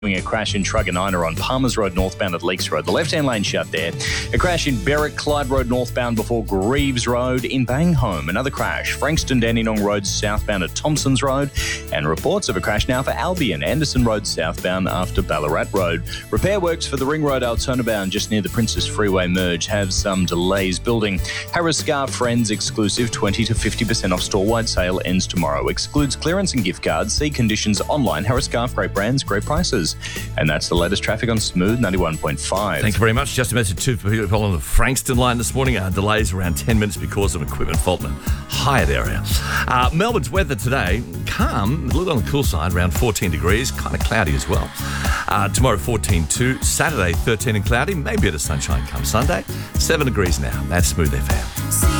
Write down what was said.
A crash in Truganina on Palmers Road northbound at Leaks Road. The left-hand lane shut there. A crash in Berwick, Clyde Road northbound before Greaves Road. In Bangholm, another crash. Frankston, Dandenong Road southbound at Thompsons Road. And reports of a crash now for Albion, Anderson Road southbound after Ballarat Road. Repair works for the Ring Road Altona bound just near the Princess Freeway merge have some delays building. Harris Scarf Friends exclusive 20 to 50% off store-wide sale ends tomorrow. Excludes clearance and gift cards. See conditions online. Harris Scarf, great brands, great prices. And that's the latest traffic on Smooth 91.5. Thank you very much. Just a message too for people on the Frankston line this morning. Delays around 10 minutes because of equipment fault in a Hyatt area. Melbourne's weather today, calm, a little on the cool side, around 14 degrees, kind of cloudy as well. Tomorrow 14.2, Saturday 13 and cloudy, maybe a bit of sunshine come Sunday. 7 degrees now. That's Smooth FM.